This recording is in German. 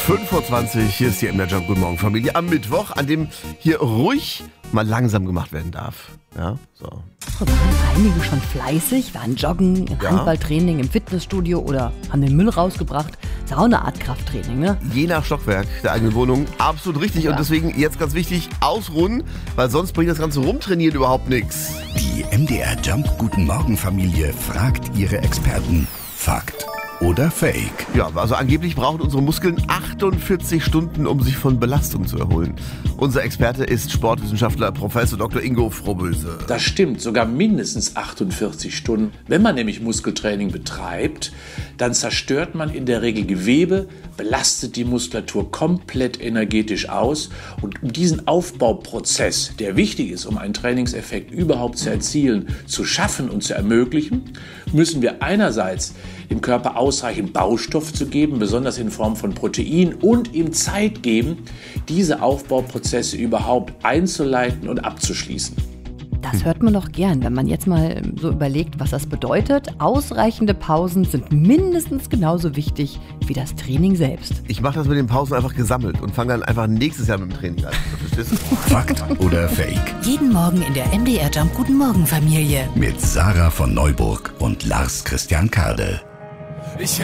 5:20 Uhr, hier ist die MDR Jump. Guten Morgen, Familie. Am Mittwoch, an dem hier ruhig mal langsam gemacht werden darf. Ja, so. Da waren einige schon fleißig, waren joggen, im Handballtraining, im Fitnessstudio oder haben den Müll rausgebracht. Ist auch eine Art Krafttraining, ne? Je nach Stockwerk der eigenen Wohnung. Absolut richtig. Ja. Und deswegen jetzt ganz wichtig, ausruhen, weil sonst bringt das ganze Rumtrainieren überhaupt nichts. Die MDR Jump Guten Morgen Familie fragt ihre Experten. Fakt oder Fake? Ja, also angeblich brauchen unsere Muskeln 48 Stunden, um sich von Belastung zu erholen. Unser Experte ist Sportwissenschaftler Professor Dr. Ingo Frohböse. Das stimmt, sogar mindestens 48 Stunden. Wenn man nämlich Muskeltraining betreibt, dann zerstört man in der Regel Gewebe, belastet die Muskulatur komplett energetisch aus. Und um diesen Aufbauprozess, der wichtig ist, um einen Trainingseffekt überhaupt zu erzielen, zu schaffen und zu ermöglichen, müssen wir einerseits dem Körper ausreichend Baustoff zu geben, besonders in Form von Protein, und ihm Zeit geben, diese Aufbauprozesse überhaupt einzuleiten und abzuschließen. Das hört man doch gern, wenn man jetzt mal so überlegt, was das bedeutet. Ausreichende Pausen sind mindestens genauso wichtig wie das Training selbst. Ich mache das mit den Pausen einfach gesammelt und fange dann einfach nächstes Jahr mit dem Training an. Verstehst du? Fakt oder Fake? Jeden Morgen in der MDR Jump Guten Morgen Familie. Mit Sarah von Neuburg und Lars Christian Kade.